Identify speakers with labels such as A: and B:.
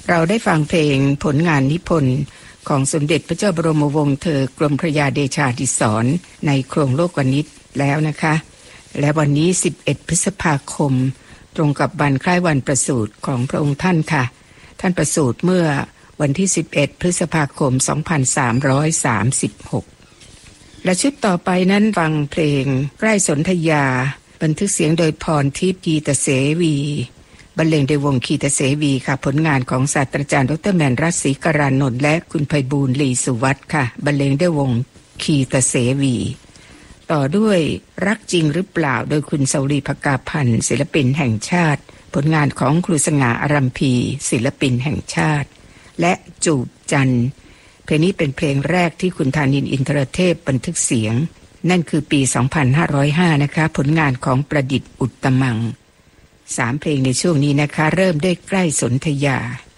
A: เราได้ฟังเพลงผลงานนิพนธ์ของสมเด็จพระเจ้าบรมวงศ์เธอกรมพระยาเดชาดิศรในโครงโลกวนิชแล้วนะคะและวันนี้11พฤษภาคมตรงกับวันคล้ายวันประสูติของพระองค์ท่านค่ะท่านประสูติเมื่อวันที่11พฤษภาคม2336และชุดต่อไปนั้นฟังเพลงใกล้สนธยาบันทึกเสียงโดยพรทิพย์กีตเสวีบรรเลงโดยวงคีตเสวีค่ะผลงานของศาสตราจารย์ดร.แมนรัตน์ศรีกรานนท์และคุณไพบูลย์ ลีสุวัฒน์ค่ะบรรเลงด้วยวงคีตเสวีต่อด้วยรักจริงหรือเปล่าโดยคุณเสรีภกาพันธ์ศิลปินแห่งชาติผลงานของครูสง่าอารัมพีศิลปินแห่งชาติและจูบจันทร์เพลงนี้เป็นเพลงแรกที่คุณธานินทร์อินทรเทพบันทึกเสียงนั่นคือปี2505นะคะผลงานของประดิษฐ์อุตตมัง3เพลงในช่วงนี้นะคะเริ่มด้วยใกล้สนธยา